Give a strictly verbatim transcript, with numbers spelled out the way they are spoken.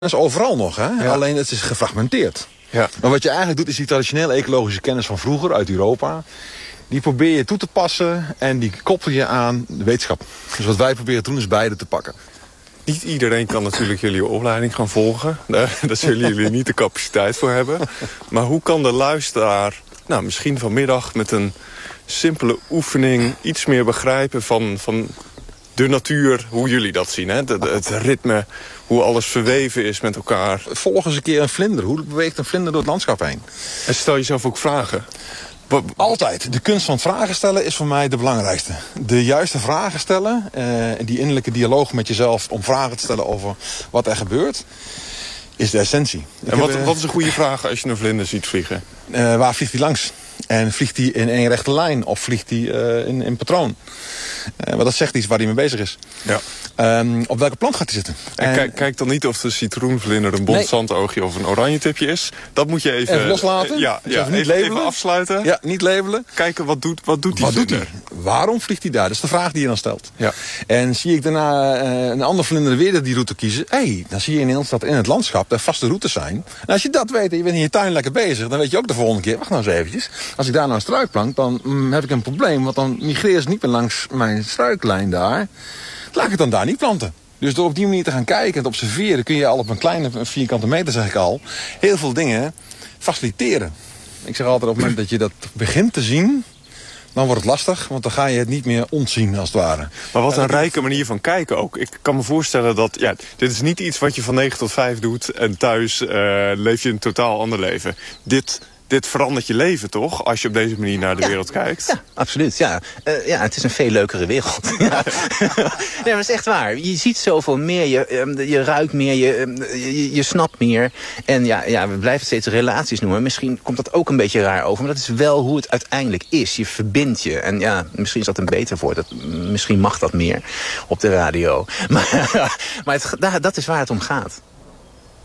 is overal nog, hè? Ja. Alleen het is gefragmenteerd. Ja. Maar wat je eigenlijk doet, is die traditionele ecologische kennis van vroeger uit Europa. Die probeer je toe te passen en die koppel je aan de wetenschap. Dus wat wij proberen te doen is beide te pakken. Niet iedereen kan natuurlijk jullie opleiding gaan volgen. Daar, daar zullen jullie niet de capaciteit voor hebben. Maar hoe kan de luisteraar, nou, misschien vanmiddag met een simpele oefening iets meer begrijpen van, van de natuur, hoe jullie dat zien, hè? De, de, het ritme, hoe alles verweven is met elkaar. Volg eens een keer een vlinder. Hoe beweegt een vlinder door het landschap heen? En stel jezelf ook vragen. Altijd. De kunst van vragen stellen is voor mij de belangrijkste. De juiste vragen stellen, uh, die innerlijke dialoog met jezelf om vragen te stellen over wat er gebeurt, is de essentie. En wat, wat is een goede vraag als je een vlinder ziet vliegen? Uh, waar vliegt hij langs? En vliegt hij in één rechte lijn of vliegt hij uh, in, in patroon? Uh, maar dat zegt iets waar hij mee bezig is. Ja. Um, op welke plant gaat hij zitten? En, en kijk, kijk dan niet of de citroenvlinder een bont nee. zandoogje of een oranje tipje is. Dat moet je even, even loslaten. Ja, dus ja, even, niet even, even afsluiten. Ja, niet labelen. Kijken, wat doet, wat doet die wat vlinder? Doet hij? Waarom vliegt hij daar? Dat is de vraag die je dan stelt. Ja. En zie ik daarna uh, een ander vlinder weer die route kiezen. Hé, hey, dan zie je ineens dat in het landschap er vaste routes zijn. En als je dat weet en je bent in je tuin lekker bezig, dan weet je ook de volgende keer, wacht nou eens eventjes. Als ik daar nou een struik plank, dan mm, heb ik een probleem. Want dan migreert ze niet meer langs mijn struiklijn daar. Laat ik het dan daar niet planten. Dus door op die manier te gaan kijken en te observeren, kun je al op een kleine vierkante meter, zeg ik al, heel veel dingen faciliteren. Ik zeg altijd, op het moment dat je dat begint te zien, dan wordt het lastig, want dan ga je het niet meer ontzien als het ware. Maar wat een rijke manier van kijken ook. Ik kan me voorstellen dat, ja, dit is niet iets wat je van negen tot vijf doet en thuis uh, leef je een totaal ander leven. Dit... Dit verandert je leven toch, als je op deze manier naar de ja, wereld kijkt? Ja, absoluut. Ja. Uh, ja, het is een veel leukere wereld. Ja. Nee, maar dat is echt waar. Je ziet zoveel meer, je, je ruikt meer, je, je, je snapt meer. En ja, ja, we blijven steeds relaties noemen. Misschien komt dat ook een beetje raar over. Maar dat is wel hoe het uiteindelijk is. Je verbindt je. En ja, misschien is dat een beter woord. Dat, misschien mag dat meer op de radio. Maar, maar het, dat is waar het om gaat.